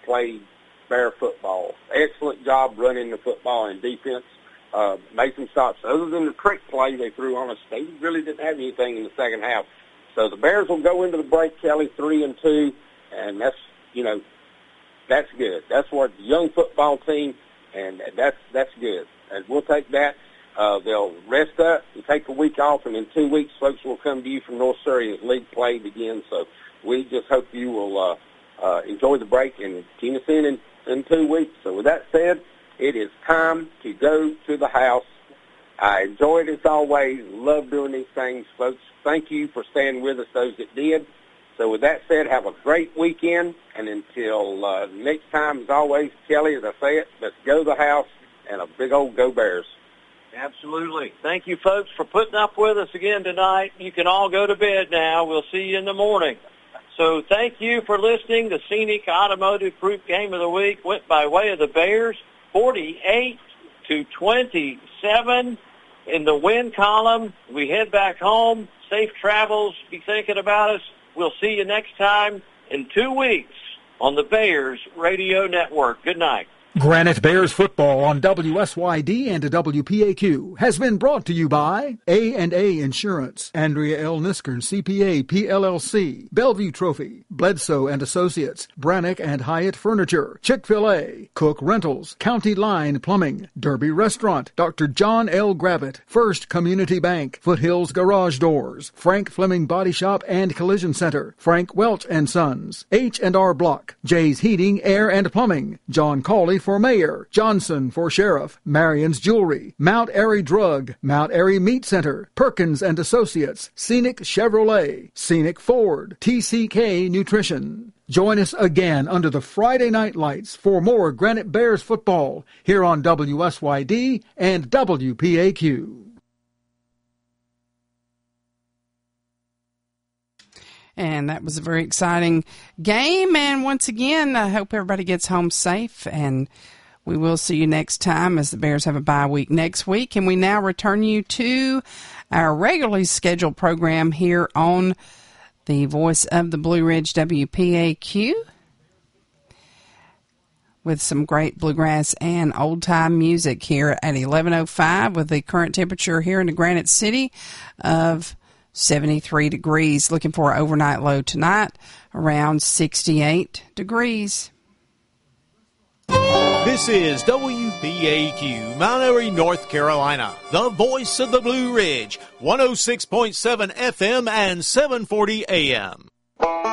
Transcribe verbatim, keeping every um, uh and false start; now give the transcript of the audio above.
played Bear football. Excellent job running the football and defense. Uh, made some stops. Other than the trick play they threw on us, they really didn't have anything in the second half. So the Bears will go into the break, Kelly, three and two, and that's, you know, that's good. That's what the young football team, and that's that's good. And we'll take that. Uh, they'll rest up and take a week off, and in two weeks, folks will come to you from North Surrey as league play begins. So we just hope you will uh, uh, enjoy the break and tune us in, in in two weeks. So with that said, it is time to go to the house. I enjoyed it as always. Love doing these things, folks. Thank you for staying with us, those that did. So with that said, have a great weekend. And until uh, next time, as always, Kelly, as I say it, let's go to the house and a big old go Bears. Absolutely. Thank you, folks, for putting up with us again tonight. You can all go to bed now. We'll see you in the morning. So thank you for listening. The Scenic Automotive Group Game of the Week went by way of the Bears, forty-eight to twenty-seven. In the win column, we head back home. Safe travels. Be thinking about us. We'll see you next time in two weeks on the Bears Radio Network. Good night. Granite Bears football on W S Y D and W P A Q has been brought to you by A and A Insurance, Andrea L. Niskern, C P A, P L L C, Bellevue Trophy, Bledsoe and Associates, Brannock and Hyatt Furniture, Chick-fil-A, Cook Rentals, County Line Plumbing, Derby Restaurant, Doctor John L. Gravitt, First Community Bank, Foothills Garage Doors, Frank Fleming Body Shop and Collision Center, Frank Welch and Sons, H and R Block, Jay's Heating, Air and Plumbing, John Cawley for Mayor, Johnson for Sheriff, Marion's Jewelry, Mount Airy Drug, Mount Airy Meat Center, Perkins and Associates, Scenic Chevrolet, Scenic Ford, T C K Nutrition. Join us again under the Friday night lights for more Granite Bears football here on W S Y D and W P A Q. And that was a very exciting game. And once again, I hope everybody gets home safe. And we will see you next time as the Bears have a bye week next week. And we now return you to our regularly scheduled program here on the Voice of the Blue Ridge W P A Q with some great bluegrass and old-time music here at eleven oh five with the current temperature here in the Granite City of seventy-three degrees. Looking for an overnight low tonight around sixty-eight degrees. This is W P A Q, Mount Airy, North Carolina, the voice of the Blue Ridge, one oh six point seven F M and seven forty A M.